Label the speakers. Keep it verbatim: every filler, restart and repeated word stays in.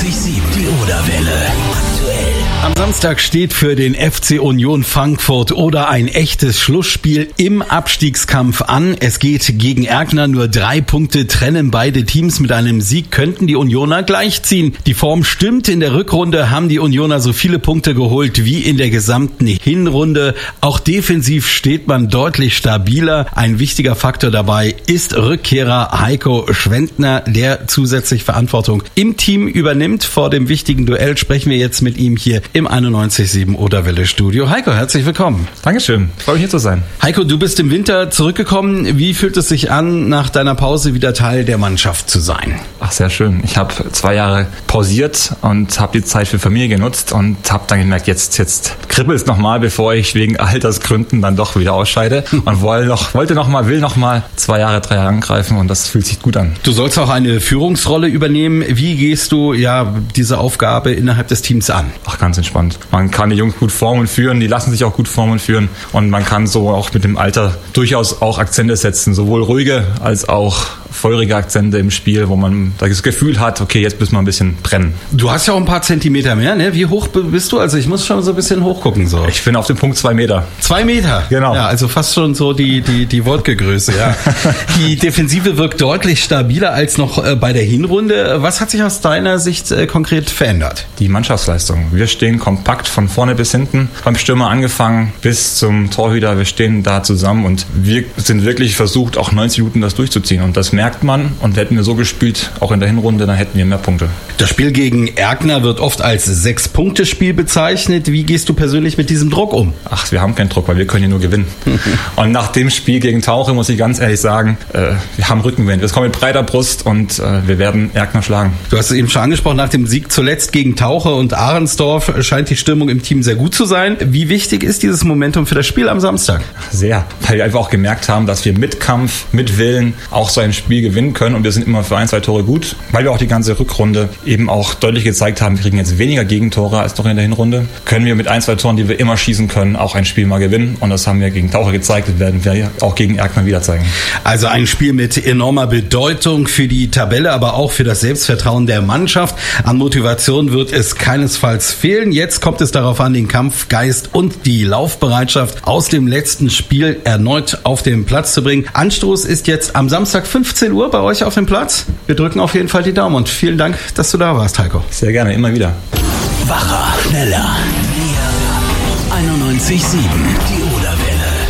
Speaker 1: einundneunzig Komma sieben. Die Oderwelle. Aktuell.
Speaker 2: Am Samstag steht für den F C Union Frankfurt Oder ein echtes Schlussspiel im Abstiegskampf an. Es geht gegen Erkner. Nur drei Punkte trennen beide Teams. Mit einem Sieg könnten die Unioner gleichziehen. Die Form stimmt. In der Rückrunde haben die Unioner so viele Punkte geholt wie in der gesamten Hinrunde. Auch defensiv steht man deutlich stabiler. Ein wichtiger Faktor dabei ist Rückkehrer Heiko Schwendtner, der zusätzlich Verantwortung im Team übernimmt. Vor dem wichtigen Duell sprechen wir jetzt mit ihm hier im einundneunzig Komma sieben Oderwelle Studio. Heiko, herzlich willkommen.
Speaker 3: Dankeschön, freue mich hier zu sein.
Speaker 2: Heiko, du bist im Winter zurückgekommen. Wie fühlt es sich an, nach deiner Pause wieder Teil der Mannschaft zu sein?
Speaker 3: Ach, sehr schön. Ich habe zwei Jahre pausiert und habe die Zeit für Familie genutzt und habe dann gemerkt, jetzt, jetzt kribbelt es nochmal, bevor ich wegen Altersgründen dann doch wieder ausscheide. Und wollte noch, wollte noch mal, will noch mal zwei Jahre, drei Jahre angreifen und das fühlt sich gut an.
Speaker 2: Du sollst auch eine Führungsrolle übernehmen. Wie gehst du ja diese Aufgabe innerhalb des Teams an?
Speaker 3: Ach, ganz entspannt. Man kann die Jungs gut formen und führen, die lassen sich auch gut formen und führen und man kann so auch mit dem Alter durchaus auch Akzente setzen, sowohl ruhige als auch feurige Akzente im Spiel, wo man das Gefühl hat, okay, jetzt müssen wir ein bisschen brennen.
Speaker 2: Du hast ja auch ein paar Zentimeter mehr, ne? Wie hoch bist du? Also ich muss schon so ein bisschen hochgucken. So.
Speaker 3: Ich bin auf dem Punkt zwei Meter.
Speaker 2: Zwei Meter?
Speaker 3: Genau.
Speaker 2: Ja, also fast schon so die, die, die Wolke-Größe, ja. Die Defensive wirkt deutlich stabiler als noch äh, bei der Hinrunde. Was hat sich aus deiner Sicht äh, konkret verändert?
Speaker 3: Die Mannschaftsleistung. Wir stehen kompakt von vorne bis hinten, beim Stürmer angefangen bis zum Torhüter. Wir stehen da zusammen und wir sind wirklich versucht, auch neunzig Minuten das durchzuziehen. Und das merkt man. Und hätten wir so gespielt, auch in der Hinrunde, dann hätten wir mehr Punkte.
Speaker 2: Das Spiel gegen Erkner wird oft als Sechs-Punkte-Spiel bezeichnet. Wie gehst du persönlich mit diesem Druck um?
Speaker 3: Ach, wir haben keinen Druck, weil wir können hier nur gewinnen. Und nach dem Spiel gegen Tauche muss ich ganz ehrlich sagen, äh, wir haben Rückenwind. Wir kommen mit breiter Brust und äh, wir werden Erkner schlagen.
Speaker 2: Du hast es eben schon angesprochen, nach dem Sieg zuletzt gegen Tauche und Ahrensdorf scheint die Stimmung im Team sehr gut zu sein. Wie wichtig ist dieses Momentum für das Spiel am Samstag?
Speaker 3: Sehr, weil wir einfach auch gemerkt haben, dass wir mit Kampf, mit Willen auch so ein Spiel gewinnen können und wir sind immer für ein, zwei Tore gut, weil wir auch die ganze Rückrunde eben auch deutlich gezeigt haben, wir kriegen jetzt weniger Gegentore als noch in der Hinrunde. Können wir mit ein, zwei Toren, die wir immer schießen können, auch ein Spiel mal gewinnen und das haben wir gegen Tauche gezeigt, das werden wir auch gegen Erkner wieder zeigen.
Speaker 2: Also ein Spiel mit enormer Bedeutung für die Tabelle, aber auch für das Selbstvertrauen der Mannschaft. An Motivation wird es keinesfalls fehlen. Jetzt kommt es darauf an, den Kampfgeist und die Laufbereitschaft aus dem letzten Spiel erneut auf den Platz zu bringen. Anstoß ist jetzt am Samstag fünfzehn Uhr bei euch auf dem Platz. Wir drücken auf jeden Fall die Daumen und vielen Dank, dass du da warst, Heiko.
Speaker 3: Sehr gerne, immer wieder.
Speaker 1: Wacher, schneller, näher. einundneunzig Komma sieben.